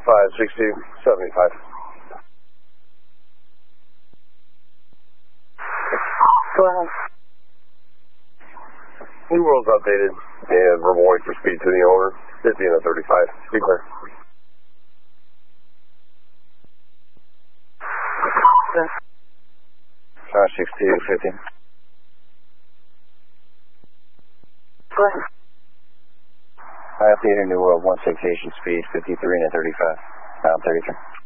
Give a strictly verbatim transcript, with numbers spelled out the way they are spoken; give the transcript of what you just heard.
five sixty, seventy-five. Go ahead. New World's updated, and verbal wait for speed to the owner, fifty and a thirty-five. Be clear. five sixty-two, fifty. Go ahead. High Theater, New World, one six Asian speed, fifty-three and a thirty-five. Pound thirty-three.